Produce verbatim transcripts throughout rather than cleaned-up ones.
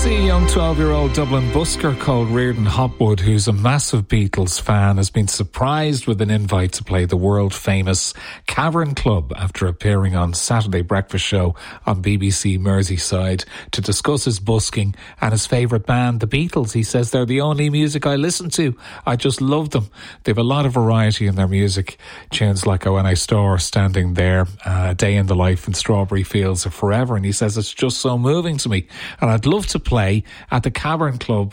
see a young twelve-year-old Dublin busker called Reardon Hopwood, who's a massive Beatles fan, has been surprised with an invite to play the world-famous Cavern Club after appearing on Saturday Breakfast Show on B B C Merseyside to discuss his busking and his favourite band, the Beatles. He says they're the only music I listen to. I just love them. They have a lot of variety in their music. Tunes like When I Saw Her Standing There, uh, Day in the Life and Strawberry Fields Are Forever. And he says it's just so moving to me. And I'd love to play at the Cavern Club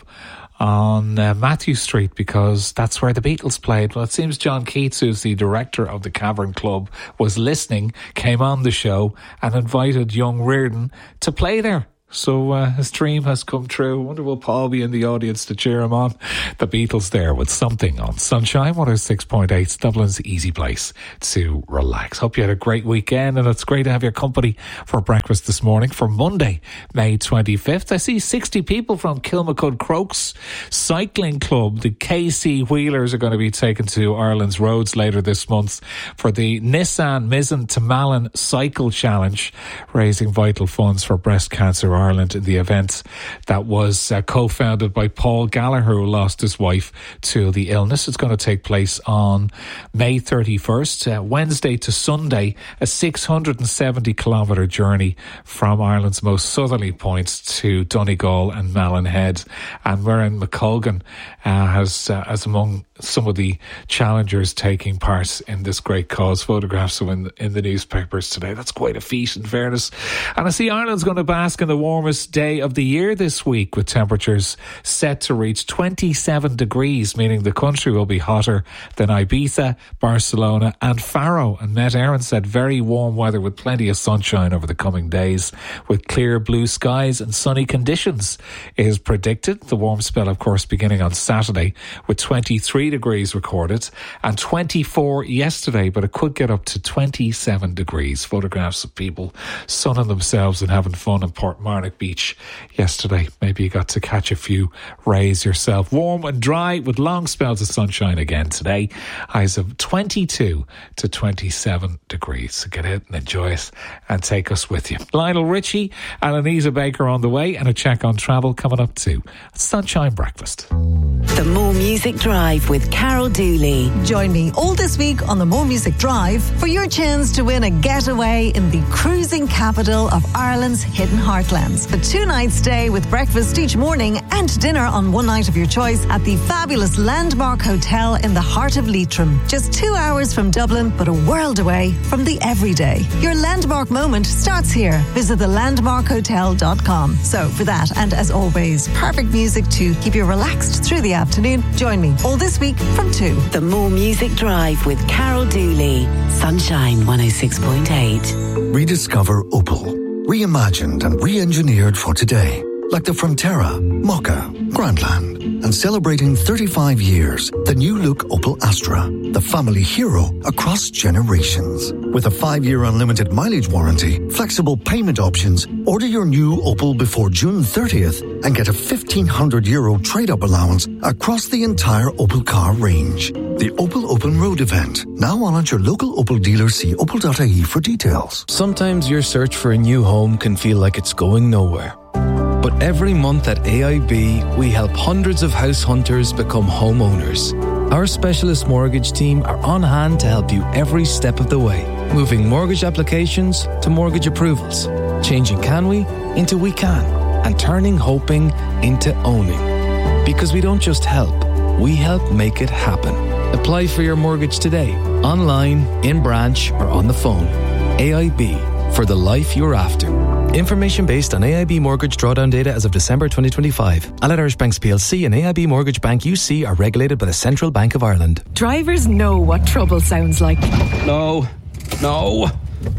on uh, Matthew Street because that's where the Beatles played. Well, it seems John Keats, who's the director of the Cavern Club, was listening, came on the show and invited young Reardon to play there. So uh, his dream has come true. I wonder will Paul be in the audience to cheer him on? The Beatles there with Something on Sunshine one oh six point eight, Dublin's easy place to relax. Hope you had a great weekend, and it's great to have your company for breakfast this morning for Monday, May twenty-fifth. I see sixty people from Kilmacud Crokes Cycling Club. The K C Wheelers are going to be taken to Ireland's roads later this month for the Nissan Mizzen to Malin Cycle Challenge, raising vital funds for breast cancer Ireland in the event that was uh, co-founded by Paul Gallagher, who lost his wife to the illness. It's going to take place on May thirty-first, uh, Wednesday to Sunday, a six hundred seventy kilometre journey from Ireland's most southerly points to Donegal and Malin Head. And Muireann McColgan uh, has, uh, as among some of the challengers taking part in this great cause. Photographs are in the, in the newspapers today. That's quite a feat, in fairness. And I see Ireland's going to bask in the warmest day of the year this week, with temperatures set to reach twenty-seven degrees, meaning the country will be hotter than Ibiza, Barcelona and Faro. And Met Éireann said very warm weather with plenty of sunshine over the coming days, with clear blue skies and sunny conditions is predicted. The warm spell, of course, beginning on Saturday with twenty-three degrees recorded and twenty-four yesterday, but it could get up to twenty-seven degrees. Photographs of people sunning themselves and having fun in Portmarnock Beach yesterday. Maybe you got to catch a few rays yourself. Warm and dry with long spells of sunshine again today. Highs of twenty-two to twenty-seven degrees. So get out and enjoy it and take us with you. Lionel Richie and Anita Baker on the way, and a check on travel coming up too. Sunshine Breakfast. The More Music Drive with Carol Dooley. Join me all this week on the More Music Drive for your chance to win a getaway in the cruising capital of Ireland's hidden heartlands. A two-night stay with breakfast each morning and dinner on one night of your choice at the fabulous Landmark Hotel in the heart of Leitrim. Just two hours from Dublin, but a world away from the everyday. Your landmark moment starts here. Visit the landmark hotel dot com. So for that, and as always, perfect music to keep you relaxed through the afternoon. Join me all this week from two. The More Music Drive with Carol Dooley. Sunshine one oh six point eight. Rediscover Opel. Reimagined and re-engineered for today. Like the Frontera, Mokka, Grandland. And celebrating thirty-five years, the new look Opel Astra. The family hero across generations. With a five-year unlimited mileage warranty, flexible payment options, order your new Opel before June thirtieth and get a fifteen hundred euro trade-up allowance across the entire Opel car range. The Opel Open Road event. Now on at your local Opel dealer. See opel dot I E for details. Sometimes your search for a new home can feel like it's going nowhere. But every month at A I B, we help hundreds of house hunters become homeowners. Our specialist mortgage team are on hand to help you every step of the way, moving mortgage applications to mortgage approvals, changing can we into we can, and turning hoping into owning. Because we don't just help, we help make it happen. Apply for your mortgage today, online, in branch, or on the phone. A I B, for the life you're after. Information based on A I B mortgage drawdown data as of December twenty twenty-five. Allied Irish Banks P L C and A I B Mortgage Bank U C are regulated by the Central Bank of Ireland. Drivers know what trouble sounds like. No, no.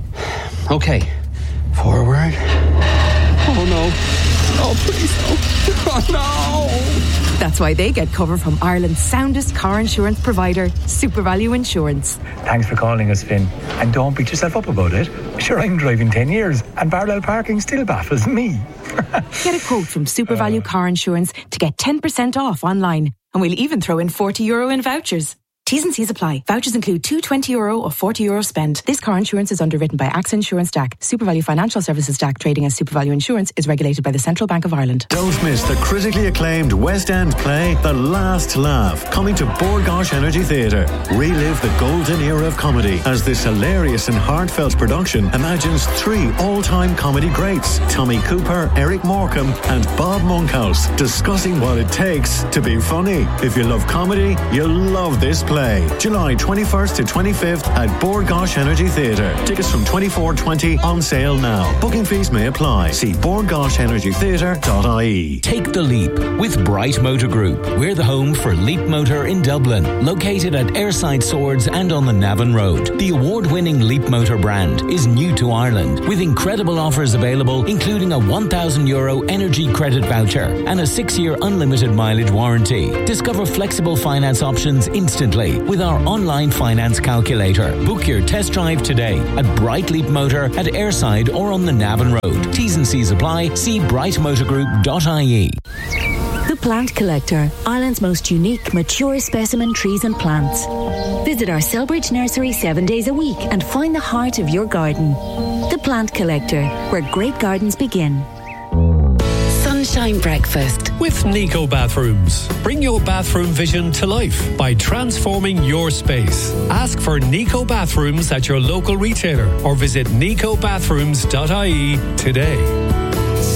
Okay, forward. Oh no, oh please no, oh no. That's why they get cover from Ireland's soundest car insurance provider, SuperValue Insurance. Thanks for calling us, Finn. And don't beat yourself up about it. Sure, I'm driving ten years and parallel parking still baffles me. Get a quote from SuperValue uh, Car Insurance to get ten percent off online. And we'll even throw in forty euro in vouchers. T's and C's apply. Vouchers include two twenty euro or forty euro spend. This car insurance is underwritten by AXA Insurance D A C. SuperValue Financial Services D A C, trading as SuperValue Insurance, is regulated by the Central Bank of Ireland. Don't miss the critically acclaimed West End play The Last Laugh, coming to Bord Gáis Energy Theatre. Relive the golden era of comedy as this hilarious and heartfelt production imagines three all-time comedy greats, Tommy Cooper, Eric Morecambe and Bob Monkhouse, discussing what it takes to be funny. If you love comedy, you'll love this play. July twenty-first to twenty-fifth at Bord Gáis Energy Theatre. Tickets from twenty-four twenty on sale now. Booking fees may apply. See bord gáis energy theatre dot I E. Take the leap with Bright Motor Group. We're the home for Leap Motor in Dublin, located at Airside Swords and on the Navan Road. The award-winning Leap Motor brand is new to Ireland, with incredible offers available, including a one thousand euro energy credit voucher and a six-year unlimited mileage warranty. Discover flexible finance options instantly with our online finance calculator. Book your test drive today at Bright Leap Motor at Airside or on the Navan Road. T's and C's apply. See bright motor group dot I E. The Plant Collector, Ireland's most unique, mature specimen trees and plants. Visit our Selbridge nursery seven days a week and find the heart of your garden. The Plant Collector, where great gardens begin. Sunshine Breakfast with Nico Bathrooms. Bring your bathroom vision to life by transforming your space. Ask for Nico Bathrooms at your local retailer or visit nico bathrooms dot I E today.